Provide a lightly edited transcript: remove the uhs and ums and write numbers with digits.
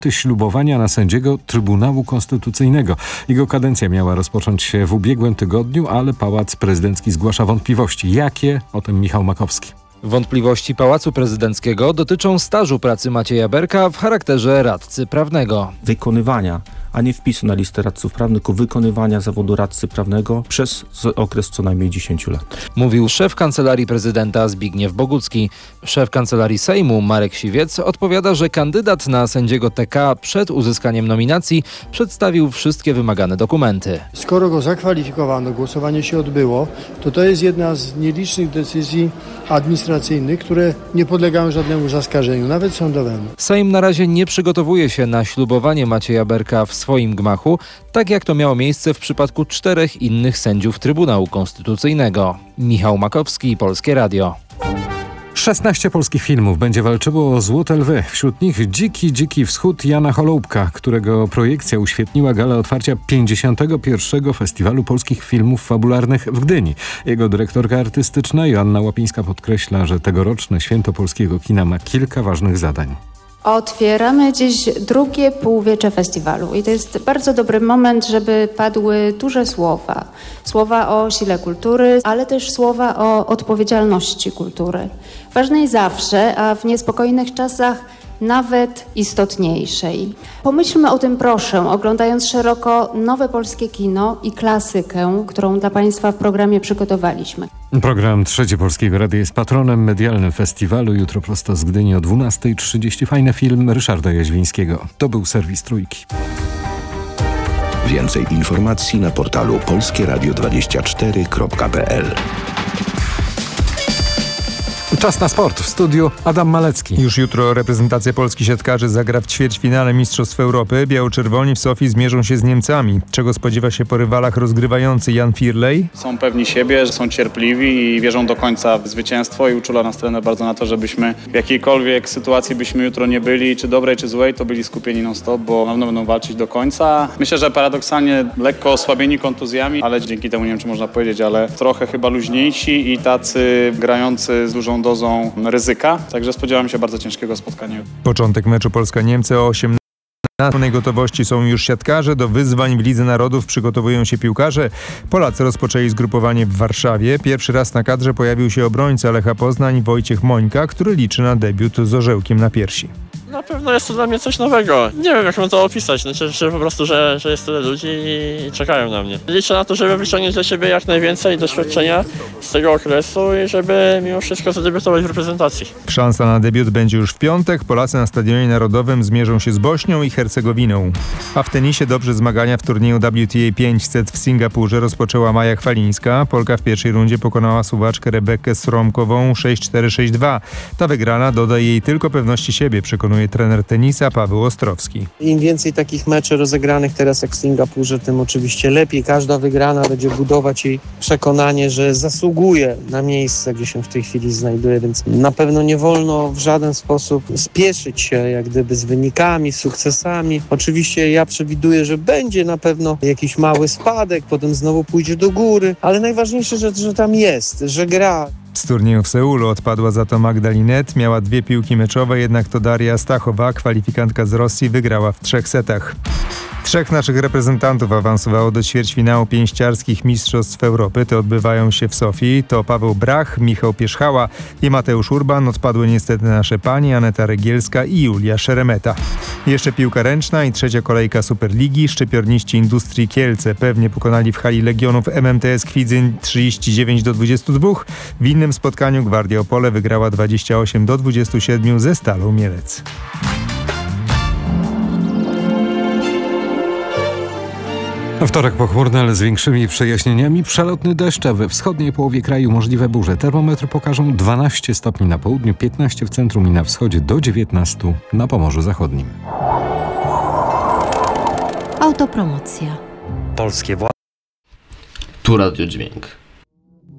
ślubowania na sędziego Trybunału Konstytucyjnego. Jego kadencja miała rozpocząć się w ubiegłym tygodniu, ale Pałac Prezydencki zgłasza wątpliwości. Jakie? O tym Michał Makowski. Wątpliwości Pałacu Prezydenckiego dotyczą stażu pracy Macieja Berka w charakterze radcy prawnego. Wykonywania, a nie wpisu na listę radców prawnych, tylko wykonywania zawodu radcy prawnego przez okres co najmniej 10 lat. Mówił szef Kancelarii Prezydenta Zbigniew Bogucki. Szef Kancelarii Sejmu Marek Siwiec odpowiada, że kandydat na sędziego TK przed uzyskaniem nominacji przedstawił wszystkie wymagane dokumenty. Skoro go zakwalifikowano, głosowanie się odbyło, to jest jedna z nielicznych decyzji administracyjnych, które nie podlegają żadnemu zaskarżeniu, nawet sądowemu. Sejm na razie nie przygotowuje się na ślubowanie Macieja Berka w swoim gmachu, tak jak to miało miejsce w przypadku 4 innych sędziów Trybunału Konstytucyjnego. Michał Makowski, Polskie Radio. 16 polskich filmów będzie walczyło o Złote Lwy. Wśród nich Dziki Wschód Jana Holoubka, którego projekcja uświetniła galę otwarcia 51. Festiwalu Polskich Filmów Fabularnych w Gdyni. Jego dyrektorka artystyczna Joanna Łapińska podkreśla, że tegoroczne Święto Polskiego Kina ma kilka ważnych zadań. Otwieramy dziś drugie półwiecze festiwalu i to jest bardzo dobry moment, żeby padły duże słowa. Słowa o sile kultury, ale też słowa o odpowiedzialności kultury. Ważnej zawsze, a w niespokojnych czasach nawet istotniejszej. Pomyślmy o tym, proszę, oglądając szeroko nowe polskie kino i klasykę, którą dla Państwa w programie przygotowaliśmy. Program Trzecie Polskiego Radia jest patronem medialnym festiwalu. Jutro prosto z Gdyni o 12:30 fajny film Ryszarda Jaźwińskiego. To był serwis Trójki. Więcej informacji na portalu polskieradio24.pl. Czas na sport. W studiu Adam Malecki. Już jutro reprezentacja Polski siatkarzy zagra w ćwierćfinale Mistrzostw Europy. Biało-czerwoni w Sofii zmierzą się z Niemcami. Czego spodziewa się po rywalach rozgrywający Jan Firlej? Są pewni siebie, że są cierpliwi i wierzą do końca w zwycięstwo i uczula nas trener bardzo na to, żebyśmy w jakiejkolwiek sytuacji byśmy jutro nie byli, czy dobrej, czy złej, to byli skupieni non-stop, bo na pewno będą walczyć do końca. Myślę, że paradoksalnie lekko osłabieni kontuzjami, ale dzięki temu, nie wiem czy można powiedzieć, ale trochę chyba luźniejsi i tacy grający z dużą dozą ryzyka, także spodziewam się bardzo ciężkiego spotkania. Początek meczu Polska-Niemcy o 18:00. Na pełnej gotowości są już siatkarze, do wyzwań w Lidze Narodów przygotowują się piłkarze. Polacy rozpoczęli zgrupowanie w Warszawie. Pierwszy raz na kadrze pojawił się obrońca Lecha Poznań Wojciech Mońka, który liczy na debiut z orzełkiem na piersi. Na pewno jest to dla mnie coś nowego. Nie wiem, jak mam to opisać. Cieszę się po prostu, że jest tyle ludzi i czekają na mnie. Liczę na to, żeby wyciągnąć dla siebie jak najwięcej doświadczenia z tego okresu i żeby mimo wszystko zadebiutować w reprezentacji. Szansa na debiut będzie już w piątek. Polacy na Stadionie Narodowym zmierzą się z Bośnią i Hercegowiną. A w tenisie dobrze zmagania w turnieju WTA 500 w Singapurze rozpoczęła Maja Chwalińska. Polka w pierwszej rundzie pokonała Suwaczkę Rebekę Sromkową 6-4-6-2. Ta wygrana doda jej tylko pewności siebie, przekonuje trener tenisa Paweł Ostrowski. Im więcej takich meczy rozegranych teraz jak w Singapurze, tym oczywiście lepiej. Każda wygrana będzie budować jej przekonanie, że zasługuje na miejsce, gdzie się w tej chwili znajduje, więc na pewno nie wolno w żaden sposób spieszyć się jak gdyby z wynikami, z sukcesami. Oczywiście ja przewiduję, że będzie na pewno jakiś mały spadek, potem znowu pójdzie do góry, ale najważniejsze, że tam jest, że gra. Z turnieju w Seulu odpadła za to Magda Linette, miała 2 piłki meczowe, jednak to Daria Stachowa, kwalifikantka z Rosji, wygrała w 3 setach. 3 naszych reprezentantów awansowało do ćwierćfinału pięściarskich Mistrzostw Europy. Te odbywają się w Sofii. To Paweł Brach, Michał Pierzchała i Mateusz Urban. Odpadły niestety nasze panie Aneta Regielska i Julia Szeremeta. Jeszcze piłka ręczna i 3. kolejka Superligi. Szczypiorniści Industrii Kielce pewnie pokonali w hali Legionów MMTS Kwidzyn 39-22. W innym spotkaniu Gwardia Opole wygrała 28-27 ze Stalą Mielec. Wtorek pochmurny, ale z większymi przejaśnieniami. Przelotny deszcz, a we wschodniej połowie kraju możliwe burze. Termometry pokażą 12 stopni na południu, 15 w centrum i na wschodzie, do 19 na Pomorzu Zachodnim. Autopromocja. Polskie Tu Radio Dźwięk.